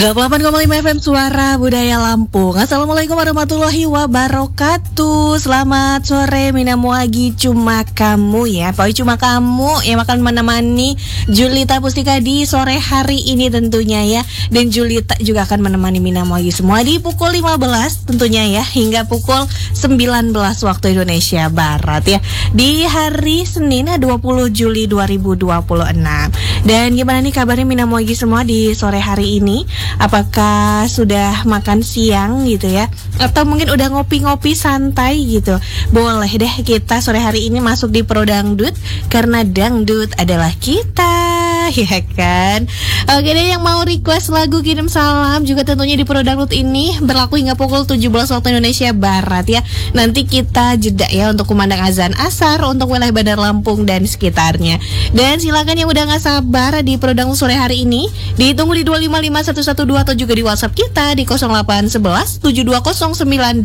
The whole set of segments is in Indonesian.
88,5 FM Suara Budaya Lampung. Assalamualaikum warahmatullahi wabarakatuh. Selamat sore Minamuagi, cuma kamu ya. Pokoknya cuma kamu yang akan menemani Julita Pustika di sore hari ini tentunya ya. Dan Julita juga akan menemani Minamuagi semua di pukul 15 tentunya ya, hingga pukul 19 waktu Indonesia Barat ya. Di hari Senin 20 Juli 2026. Dan gimana nih kabarnya Minamuagi semua di sore hari ini? Apakah sudah makan siang gitu ya, atau mungkin udah ngopi-ngopi santai gitu? Boleh deh kita sore hari ini masuk di Pro Dangdut, karena dangdut adalah kita, ya kan? Oke deh, yang mau request lagu kirim salam juga tentunya di Pro Dangdut ini berlaku hingga pukul 17 waktu Indonesia Barat ya. Nanti kita jeda ya untuk kumandang azan asar untuk wilayah Bandar Lampung dan sekitarnya. Dan silakan yang udah gak sabar di Pro Dangdut sore hari ini, ditunggu di 2551112 atau juga di WhatsApp kita di 0811 7209885.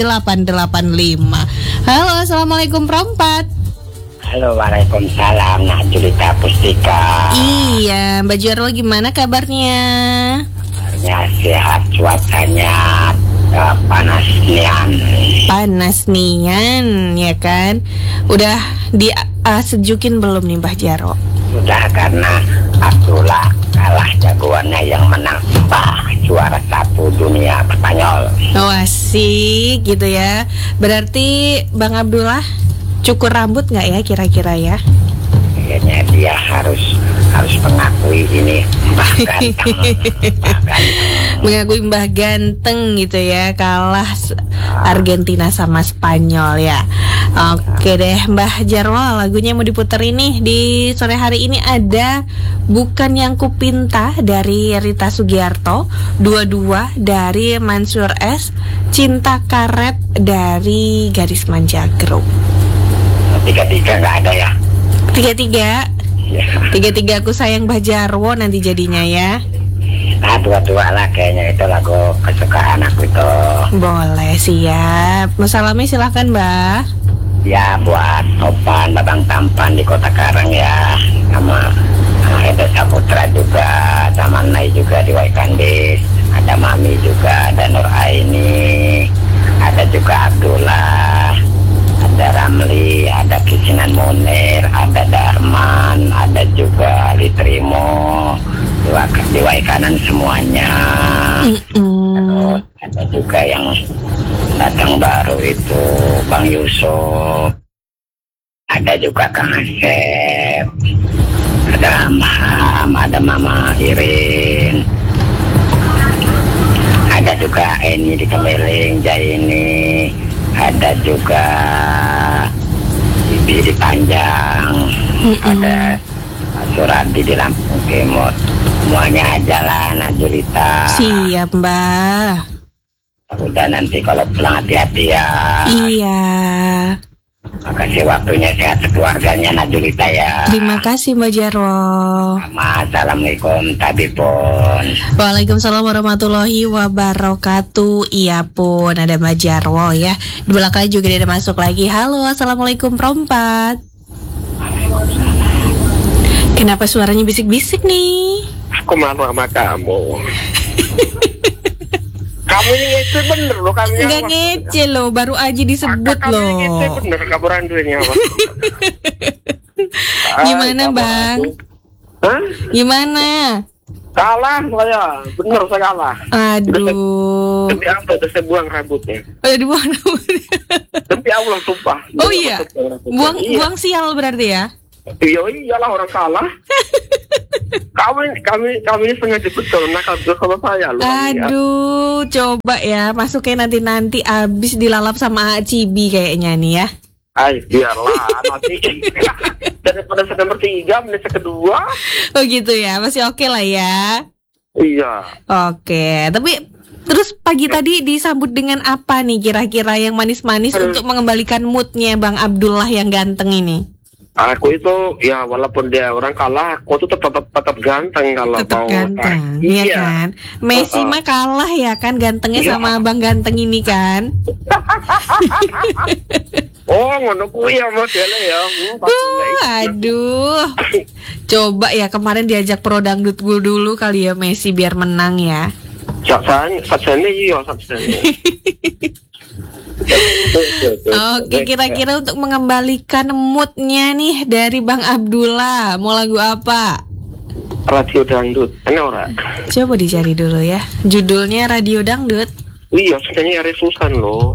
Halo, assalamualaikum Prompat. Halo, waalaikumsalam. Nah, Julita Pustika. Iya, Mbak Jarwo gimana kabarnya? Kabarnya sehat, cuacanya panas nian. Panas nian, ya kan? Udah sejukin belum nih Mbak Jarwo? Sudah, karena Abdullah kalah jagoannya yang menang juara 1 dunia Spanyol. Oh asik gitu ya. Berarti Bang Abdullah cukur rambut nggak ya kira-kira ya? Kayaknya dia harus mengakui ini Mbah Ganteng. Mengakui Mbah Ganteng gitu ya, kalah Argentina sama Spanyol ya. Oke deh Mbah Jarwo, lagunya mau diputar ini di sore hari ini ada Bukan Yang Kupinta dari Rita Sugiarto, 22 dari Mansur S, Cinta Karet dari Gadis Manjagro. 3-3 nggak ada ya? 3-3 Ya. 3-3 aku sayang Mbah Jarwo nanti jadinya ya. Nah, 2-2 lah kayaknya, itu lagu kesukaan aku itu. Boleh, siap. Masalahnya silahkan Mbah. Ya, buat Topan, Babang Tampan di Kota Karang ya, sama Eda Saputra juga, sama Nai juga di Waikandis, ada Mami juga, ada Nur Aini, ada juga Abdullah, ada Ramli, ada Kicinan Munir, ada Darman, ada juga Litrimo, di Waikanan semuanya. Terus ada juga yang datang baru itu Bang Yusuf, ada juga Kang Asep, ada Amham, ada Mama Irin, ada juga Eni di Kemeling, Jaini, ada juga Ibi di Panjang, ada Suradi di Lampung Timur. Semuanya jalan Julita. Siap Mbah. Udah, nanti kalau pulang hati-hati ya. Iya. Makasih waktunya, sehat keluarganya Julita ya. Terima kasih Mbak Jarwo. Assalamualaikum Tabipun. Waalaikumsalam warahmatullahi wabarakatuh. Iya pun, ada Mbak Jarwo ya. Di belakang juga dia ada masuk lagi. Halo, assalamualaikum Prompat. Kenapa suaranya bisik-bisik nih? Aku malu sama kamu. Kamu ini ngece bener loh, kamu nggak ngece loh, baru aja disebut kamu loh. Kamu ngece bener, kaburan duitnya. Gimana Bang? Hah? Gimana? Kalah saya, bener saya kalah. Aduh. Demi apa udah saya buang rambutnya? Oh ya dibuang rambutnya. Demi Allah sumpah. Oh iya, buang sial berarti ya? Iyalah, orang kalah. Kami sengaja betul nakal sama saya loh. Aduh, coba ya masuknya nanti abis dilalap sama Cibi kayaknya nih ya. Ay, biarlah nanti. Daripada saya nomor 3, menit kedua. Oh gitu ya, masih oke lah ya. Iya. Oke, tapi terus pagi tadi disambut dengan apa nih kira-kira yang manis-manis untuk mengembalikan moodnya Bang Abdullah yang ganteng ini? Aku itu ya walaupun dia orang kalah, aku tuh tetap ganteng kalau tetap mau. Ganteng, iya kan? Messi mah kalah ya kan, gantengnya sama abang ganteng ini kan? Oh, ngono kuwi ya modelnya ya. Aduh. Coba ya kemarin diajak Pro Dangdut dulu kali ya Messi biar menang ya. Sajane iya sajane. Oke, kira-kira untuk mengembalikan moodnya nih dari Bang Abdullah, mau lagu apa? Radio dangdut, ini ora. Coba dicari dulu ya. Judulnya Radio Dangdut. Iya, sebenarnya Ari Susan loh.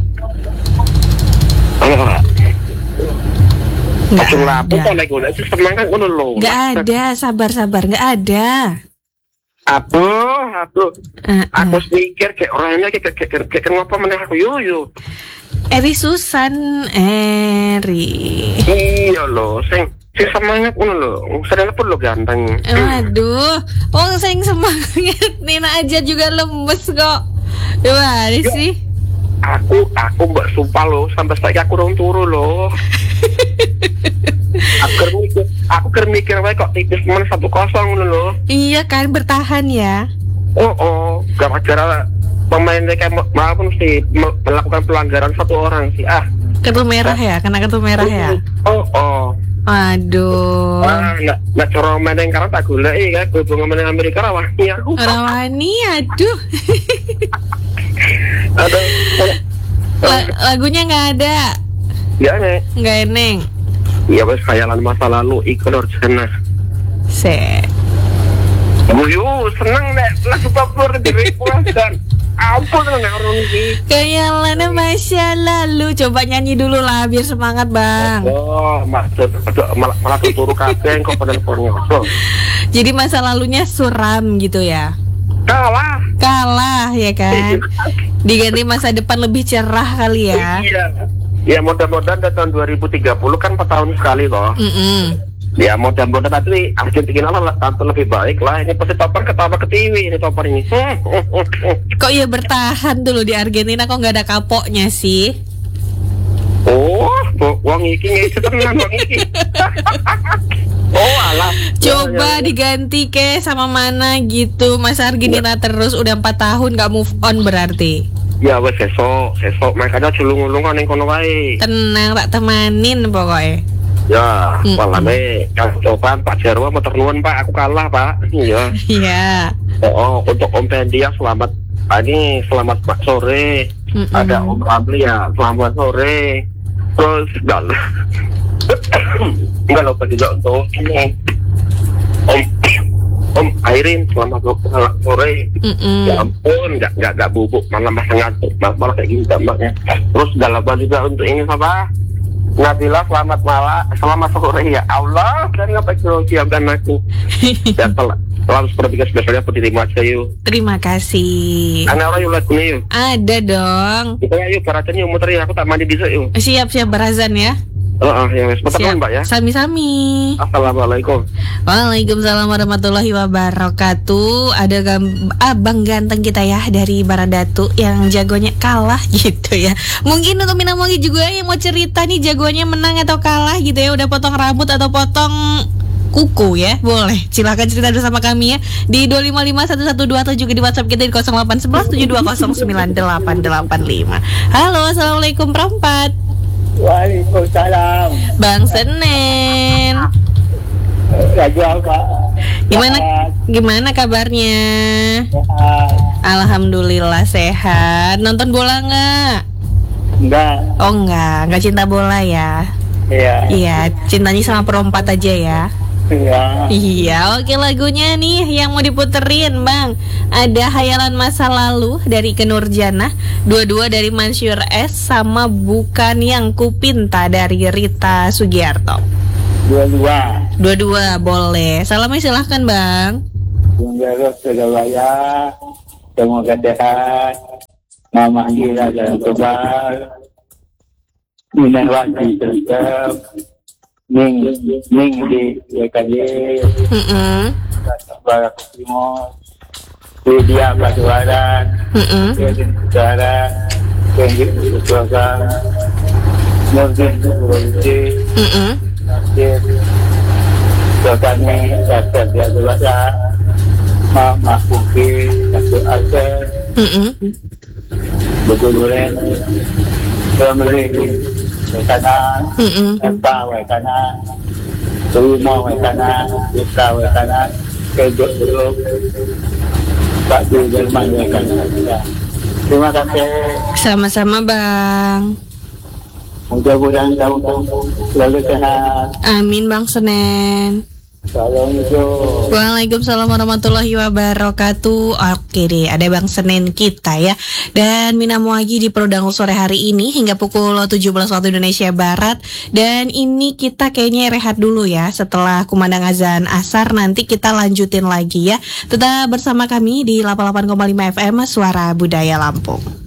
Ini ora. Nggak Langsung lapu ada. kok lagi udah sih semangat ngono loh. Nggak ada, sabar-sabar, nggak ada. Aduh. Aku mikir kayak orangnya kayak ngapa meneh aku yo. Eri Susan, Eri. Iya loh, sing semangat ngono loh. Sadar pun lo ganteng. Waduh, wong sing semangat Nina aja juga lemes kok. Gimana sih? Aku mbak sumpah loh, sampai sekarang aku dong turu loh. Aku mikir wae kok tipis mana 1-0 loh. Iya kan, bertahan ya. Oh, gara-gara pemain mereka maupun sih melakukan pelanggaran satu orang sih. Kartu merah ya, kena kartu merah ya. Oh. Aduh. Nak cara main yang karena tak gula kan, hubungan main Amerika rawani aku. Rawani, aduh. Aduh. Lagunya nggak ada. Ya nih. Nggak eneng. Iya wes khayalan masa lalu ikut sana. Guyu seneng nek lagu papur di dan ampun nek orang ini. Khayalannya masa lalu. Coba nyanyi dulu lah biar semangat bang. Oh maksud malah turu kabeh kok pada pornyoso. Jadi masa lalunya suram gitu ya. Kalah ya kan. Diganti masa depan lebih cerah kali ya. Iya. Ya mudah-mudahan tahun 2030 kan 4 tahun sekali loh. Ya mudah-mudahan nanti Argentina lah tampil lebih baik lah. Ini pasti toper ketawa ke TV ini toper ini. Kok ya bertahan dulu di Argentina kok nggak ada kapoknya sih? Oh, wong iki ngisi tenan wong iki. Oh alah. Coba diganti ke sama mana gitu. Masa Argentina terus udah 4 tahun nggak move on berarti. Ya wes sesok makanya culung-ulungan yang kono wae. Tenang tak temanin pokoknya. Ya, malane kan cobaan Pak Jarwo motor nuwun Pak, aku kalah Pak. Iya. Iya. Oh, untuk Om Pendia selamat pagi, selamat sore. Ada Om Ramli ya, selamat sore. Terus enggak lupa juga untuk ini Om Airin selamat sore. Ya ampun, nggak bubuk malah ngantuk, malah kayak gini dampaknya. Terus dalam juga untuk ini apa? Nabila selamat sore ya Allah. Dari apa itu siapkan aku. Ya selalu seperti biasanya aku diterima aja yuk. Terima kasih. Anak orang yuk lagunya yuk. Ada dong. Kita yuk paracan yuk muter ya, aku tak mandi bisa yuk. Siap berazan ya. Ya wes, betul Mbak ya. Sami-sami. Assalamualaikum. Waalaikumsalam warahmatullahi wabarakatuh. Ada abang ganteng kita ya dari Baradatu yang jagonya kalah gitu ya. Mungkin untuk Minamogi juga yang mau cerita nih jagonya menang atau kalah gitu ya. Udah potong rambut atau potong kuku ya, boleh silahkan cerita bersama kami ya di 2551127 juga di WhatsApp kita di 081172098885. Halo, assalamualaikum perempat. Waalaikumsalam. Bang Senen. Lagi apa? Gimana kabarnya? Sehat. Alhamdulillah sehat. Nonton bola nggak? Enggak. Oh nggak cinta bola ya? Iya. Iya, cintanya sama perempat aja ya. Iya. Iya, oke lagunya nih yang mau diputerin bang. Ada Hayalan Masa Lalu dari Ikke Nurjanah, dua-dua dari Mansyur S, sama Bukan Yang Kupinta dari Rita Sugiarto. Dua-dua boleh. Salamnya silahkan bang. Menjaga Surabaya, semoga sehat. Mama Gira dan Kebal. Minah Wati tetap. Ning di YKJ. Barak Timur. Widya Batuaran. Kevin Utara. Kenggit Utara. Nurdin Urulti. Nasir. Sokani Dasar Diadulasa. Mama Kuki. Dasar Asel. Betul-betul. Assalamualaikum. Wekana, Empa wekana, Rumah wekana, Yuka wekana, Kejok dulu, Pak di Jerman ya kan. Terima kasih. Sama-sama Bang. Mudah-mudahan kamu selalu sehat. Amin Bang Senen. Assalamualaikum. Waalaikumsalam warahmatullahi wabarakatuh. Oke deh, ada Bang Senen kita ya. Dan Mina Muagi di Prodangu sore hari ini hingga pukul 17 waktu Indonesia Barat. Dan ini kita kayaknya rehat dulu ya. Setelah kumandang azan asar nanti kita lanjutin lagi ya. Tetap bersama kami di 88,5 FM Suara Budaya Lampung.